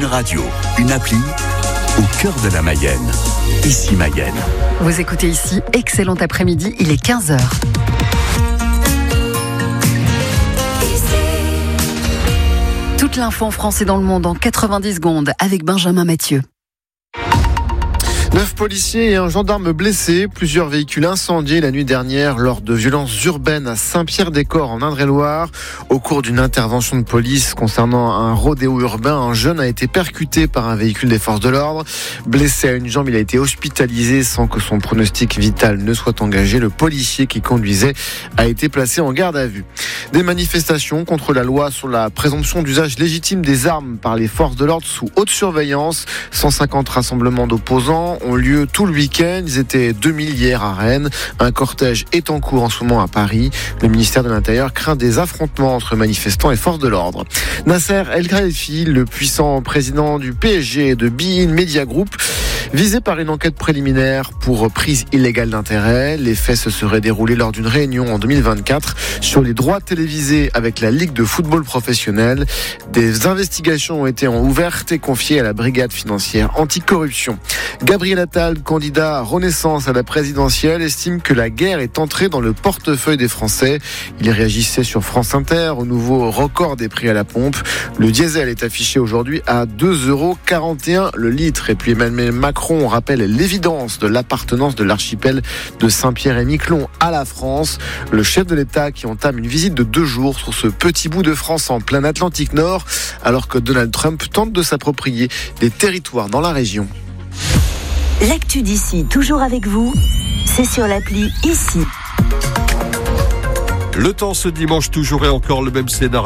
radio, une appli au cœur de la Mayenne. Ici Mayenne. Vous écoutez ici, excellent après-midi, il est 15h. Toute l'info en France et dans le monde en 90 secondes avec Benjamin Mathieu. 9 policiers et un gendarme blessés, plusieurs véhicules incendiés la nuit dernière lors de violences urbaines à Saint-Pierre-des-Corps en Indre-et-Loire. Au cours d'une intervention de police concernant un rodéo urbain, un jeune a été percuté par un véhicule des forces de l'ordre. Blessé à une jambe, il a été hospitalisé sans que son pronostic vital ne soit engagé. Le policier qui conduisait a été placé en garde à vue. Des manifestations contre la loi sur la présomption d'usage légitime des armes par les forces de l'ordre sous haute surveillance. 150 rassemblements d'opposants ont lieu tout le week-end. Ils étaient 2000 hier à Rennes. Un cortège est en cours en ce moment à Paris. Le ministère de l'Intérieur craint des affrontements entre manifestants et forces de l'ordre. Nasser El Khelaifi, le puissant président du PSG et de beIN Media Group, visé par une enquête préliminaire pour prise illégale d'intérêt. Les faits se seraient déroulés lors d'une réunion en 2024 sur les droits télévisés avec la Ligue de football professionnel. Des investigations ont été ouvertes et confiées à la brigade financière anticorruption. Gabriel Attal, candidat Renaissance à la présidentielle, estime que la guerre est entrée dans le portefeuille des Français. Il réagissait sur France Inter au nouveau record des prix à la pompe. Le diesel est affiché aujourd'hui à 2,41 € le litre. Et puis Emmanuel Macron rappelle l'évidence de l'appartenance de l'archipel de Saint-Pierre-et-Miquelon à la France. Le chef de l'État qui entame une visite de 2 jours sur ce petit bout de France en plein Atlantique Nord, alors que Donald Trump tente de s'approprier des territoires dans la région. L'actu d'ici, toujours avec vous, c'est sur l'appli Ici. Le temps ce dimanche, toujours et encore le même scénario.